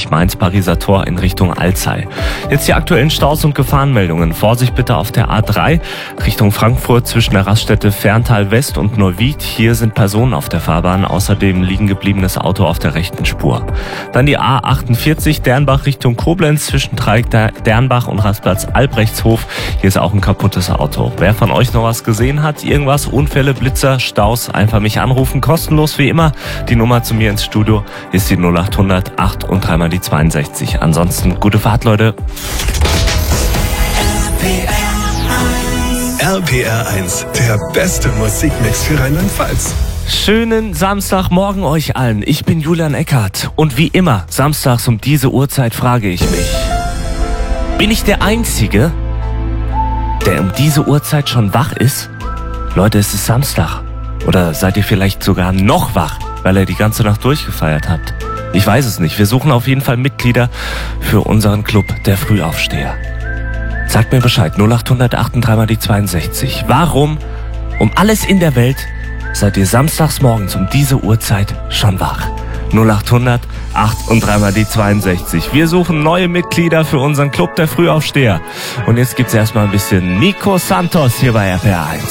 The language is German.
A20 Mainz-Pariser Tor in Richtung Alzey. Jetzt die aktuellen Staus und Gefahrenmeldungen. Vorsicht bitte auf der A3 Richtung Frankfurt zwischen der Raststätte Ferntal West und Neuwied. Hier sind Personen auf der Fahrbahn, außerdem liegen gebliebenes Auto auf der rechten Spur. Dann die A48 Dernbach Richtung Koblenz zwischen Dreieck Dernbach und Rastplatz Albrechtshof. Hier ist auch ein kaputtes Auto. Wer von euch noch was gesehen hat, irgendwas, Unfälle, Blitzer, Staus, einfach mich anrufen, kostenlos wie immer. Die Nummer zu mir ins Studio ist die 0800 8 und 3 mal die 62. Ansonsten gute Fahrt, Leute. RPR 1, der beste Musikmix für Rheinland-Pfalz. Schönen Samstagmorgen euch allen. Ich bin Julian Eckhardt und wie immer, samstags um diese Uhrzeit frage ich mich, bin ich der Einzige, der um diese Uhrzeit schon wach ist? Leute, es ist Samstag. Oder seid ihr vielleicht sogar noch wach, weil ihr die ganze Nacht durchgefeiert habt? Ich weiß es nicht. Wir suchen auf jeden Fall Mitglieder für unseren Club der Frühaufsteher. Sagt mir Bescheid, 0800 8 und 3 mal die 62. Warum um alles in der Welt seid ihr samstags morgens um diese Uhrzeit schon wach? 0800 8 und 3 mal die 62. Wir suchen neue Mitglieder für unseren Club der Frühaufsteher. Und jetzt gibt's erstmal ein bisschen Nico Santos hier bei RPR 1.